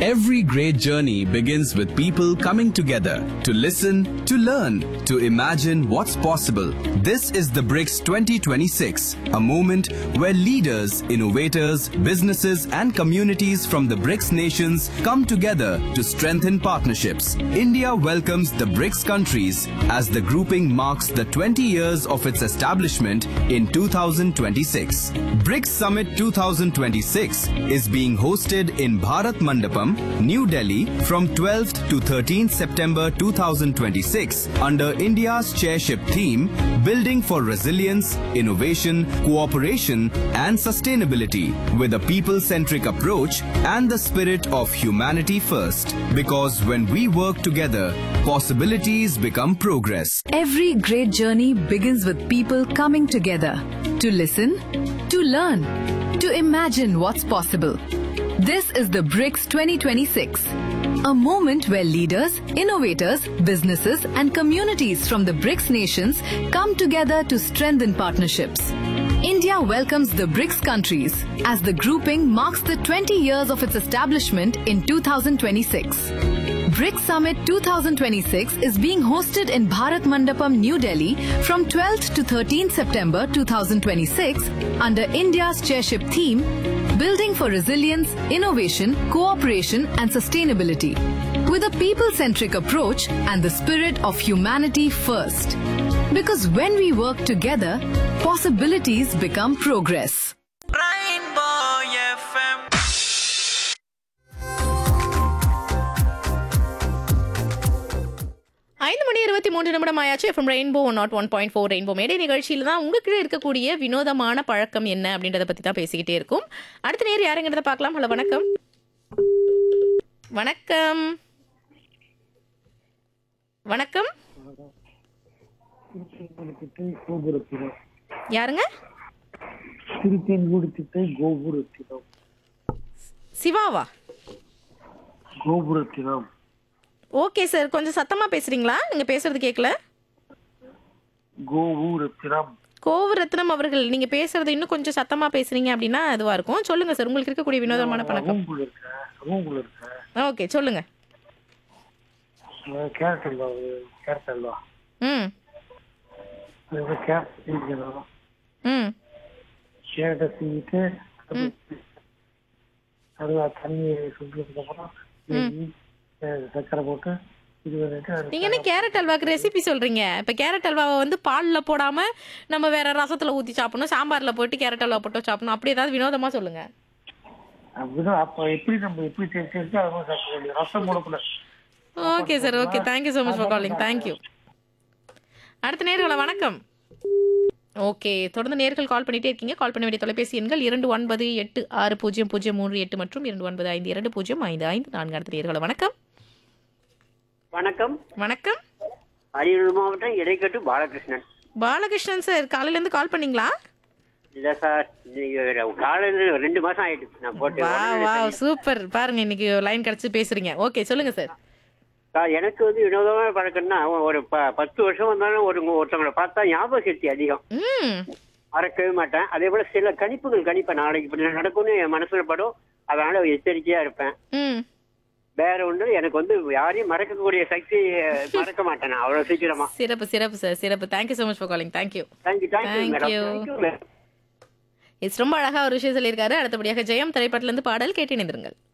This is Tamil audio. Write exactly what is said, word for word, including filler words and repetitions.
Every great journey begins with people coming together to listen, to learn, to imagine what's possible. This is the BRICS twenty twenty-six, a moment where leaders, innovators, businesses and communities from the BRICS nations come together to strengthen partnerships. India welcomes the BRICS countries as the grouping marks the twenty years of its establishment in two thousand twenty-six. BRICS Summit twenty twenty-six is being hosted in Bharat Mandapam, New Delhi from twelfth to thirteenth September twenty twenty-six under India's chairship theme Building for Resilience, Innovation, Cooperation and Sustainability with a people-centric approach and the spirit of humanity first. Because when we work together, possibilities become progress. Every great journey begins with people coming together to listen, to learn, to imagine what's possible. This is the BRICS twenty twenty-six, a moment where leaders, innovators, businesses and communities from the BRICS nations come together to strengthen partnerships. India welcomes the BRICS countries as the grouping marks the twenty years of its establishment in two thousand twenty-six. BRICS Summit twenty twenty-six is being hosted in Bharat Mandapam, New Delhi from twelfth to thirteenth September twenty twenty-six under India's chairship theme Building for Resilience, Innovation, Cooperation and Sustainability with a people-centric approach and the spirit of humanity first. Because when we work together, possibilities become progress. Rainbow F M. ஐந்து மணி இருபத்தி மூன்று நிமிடம் ஆயாச்சு. FM rainbow not one point four rainbow மேடை நிகழ்ச்சியில் தான் உங்ககிட்ட இருக்கக்கூடிய வினோதமான பழக்கம் என்ன அப்படின்றத பற்றி தான் பேசிக்கிட்டே இருக்கும். அடுத்த நேரம் யாருங்கிறத பார்க்கலாம். ஹலோ, வணக்கம். வணக்கம் வணக்கம் யாருங்க? சிவாவா? கோபுரத்தினம். ஓகே சார், கொஞ்சம் சத்தமா பேசுறீங்களா? நீங்க பேசுறது கேட்கல. கோபுரத்தினம். கோபுரத்தினம் அவர்கள், நீங்க பேசுறது இன்னும் கொஞ்சம் சத்தமா பேசுறீங்க அப்படின்னா அதுவா இருக்கும். சொல்லுங்க சார், உங்களுக்கு இருக்கக்கூடிய வினோதமான பழக்கம். ஓகே, சொல்லுங்க. கேரட் அல்வா. கேரட் அல்வா. ம் கேரட் சீவிக்கணும். ம் கேரட்டை சீவிட்டு அல்வா தண்ணி சுடுறதுக்கு அப்புறம் சக்கரை போட்டு இது பண்ணிட்டு. நீங்க என்ன கேரட் அல்வாக்கு ரெசிபி சொல்றீங்க? இப்ப கேரட் அல்வாவை வந்து பால்ல போடாம நம்ம வேற ரசத்துல ஊத்தி சாப்பிடணும், சாம்பார்ல போட்டு கேரட் அல்வா போட்டு சாப்பிடணும், அப்படி ஏதாவது வினோதமா சொல்லுங்க. அப்படிதான். அப்ப எப்படி நம்ம எப்படி தெரிஞ்சு அது மாதிரி சாப்பிட வேண்டிய ரசம் போடக்கூட. Okay sir, okay, thank you so much for calling. Thank you. அடுத்த நேர்களை வணக்கம். ஓகே, தொடர்ந்து நேர்கள் கால் பண்ணிட்டே இருக்கீங்க. கால் பண்ண வேண்டிய தொலைபேசி எண்கள் இரண்டு ஒன்பது எட்டு ஆறு பூஜ்ஜியம் பூஜ்ஜியம் மூன்று எட்டு மற்றும் இரண்டு ஒன்பது ஐந்து இரண்டு பூஜ்ஜியம் ஐந்து ஐந்து நான்கு. அடுத்த நேர்களை வணக்கம். வணக்கம். வணக்கம். அரியலூர் மாவட்டம் இடைக்கட்டு பாலகிருஷ்ணன். பாலகிருஷ்ணன் சார், காலையில இருந்து கால் பண்ணீங்களா? இல்ல சார், காலையில ரெண்டு மாசம் ஆயிடுச்சு நான் போட்டு. வா வா சூப்பர், பாருங்க இன்னைக்கு லைன் கிடைச்சு பேசுறீங்க. ஓகே, சொல்லுங்க சார். எனக்கு வந்து வினோதமான பழக்கம்னா ஒரு பத்து வருஷம் வந்தாலும் ஒரு ஒருத்தவங்களை பார்த்தா ஞாபக சக்தி அதிகம், மறக்கவே மாட்டேன். அதே போல சில கணிப்புகள் கணிப்பேன், நாளைக்கு இப்படி நடக்கும்னு என் மனசுல படும், அதனால எச்சரிக்கையா இருப்பேன். வேற ஒன்று, எனக்கு வந்து யாரையும் மறக்கக்கூடிய சக்தி, மறக்க மாட்டேன் அவ்வளவு சீக்கிரமா. சிறப்பு சிறப்பு சார், சிறப்பு. Thank you so much for calling. Thank you. Thank you thank you. It's ரொம்ப அழகா ஒரு விஷயம் சொல்லியிருக்காரு. அடுத்தபடியாக ஜெயம் திரைப்படத்துல இருந்து பாடல் கேட்டு இணைந்திருங்கள்.